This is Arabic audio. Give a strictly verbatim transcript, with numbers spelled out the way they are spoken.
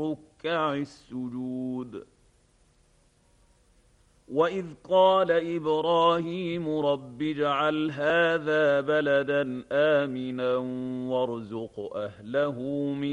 الركع السجود. وإذ قال إبراهيم رب اجعل هذا بلدا آمنا وارزق أهله من